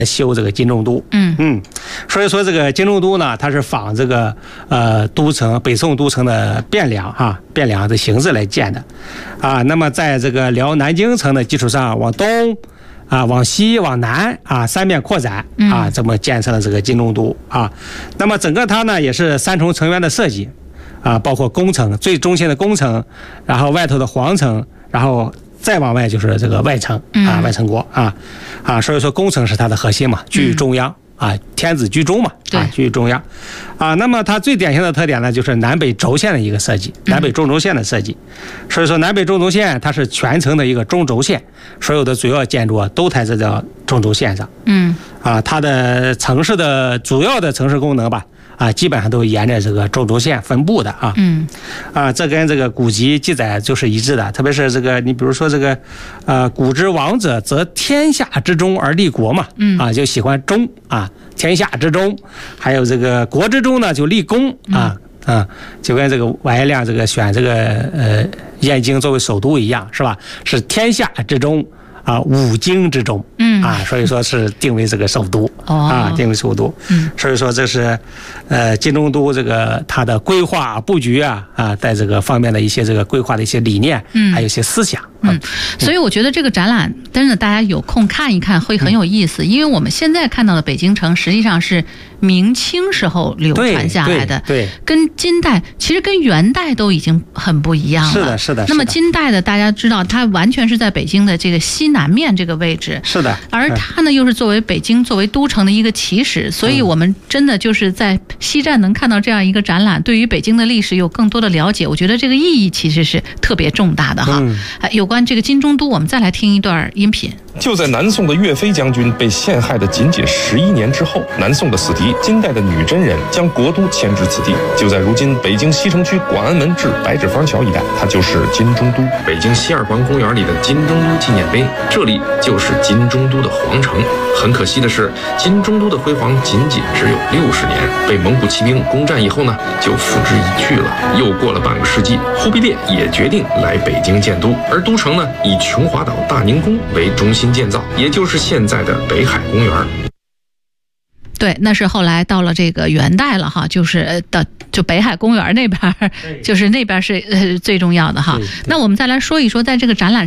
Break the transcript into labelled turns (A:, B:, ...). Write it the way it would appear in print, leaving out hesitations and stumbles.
A: 修这个金中都。所以说这个金中都呢，它是仿这个都城北宋都城的汴梁汴梁的形制来建的那么在这个辽南京城的基础上，往东往西往南三面扩展这么建成了这个金中都那么整个它呢也是3重城垣的设计包括宫城，最中心的宫城，然后外头的皇城，然后再往外就是这个外城外城国所以说宫城是它的核心嘛，居于中央天子居中嘛居于中央那么它最典型的特点呢，就是南北轴线的一个设计，南北中轴线的设计。所以说南北中轴线它是全城的一个中轴线，所有的主要建筑都在这条中轴线上。它的城市的主要的城市功能吧基本上都沿着这个中轴线分布的这跟这个古籍记载就是一致的。特别是这个你比如说这个古之王者则天下之中而立国嘛就喜欢中天下之中，还有这个国之中呢就立功就跟这个完颜亮这个选这个燕京作为首都一样，是吧？是天下之中五京之中所以说是定为这个首都定为首都所以说这是金中都这个它的规划布局在这个方面的一些这个规划的一些理念还有一些思想
B: 所以我觉得这个展览真的大家有空看一看会很有意思，因为我们现在看到的北京城实际上是明清时候流传下来的，
A: 对，
B: 跟金代其实跟元代都已经很不一样了。
A: 是的。
B: 那么金代的大家知道，它完全是在北京的这个西南面这个位置，
A: 是的。
B: 而它呢又是作为北京作为都城的一个起始，所以我们真的就是在西站能看到这样一个展览，对于北京的历史有更多的了解，我觉得这个意义其实是特别重大的哈。有关这个金中都，我们再来听一段音频。
C: 就在南宋的岳飞将军被陷害的仅11年之后，南宋的死敌金代的女真人将国都迁至此地，就在如今北京西城区广安门至白纸坊桥一带，它就是金中都。北京西二环公园里的金中都纪念碑，这里就是金中都的皇城。很可惜的是，金中都的辉煌仅只有60年，被蒙古骑兵攻占以后呢，就付之一炬了。又过了半个世纪，忽必烈也决定来北京建都，而都城呢，以琼华岛大宁宫为中心建造，也就是现在的北海公园。
B: 对，那是后来到了这个元代了哈，就是就北海公园那边，就是那边是最重要的哈。那我们再来说一说，在这个展览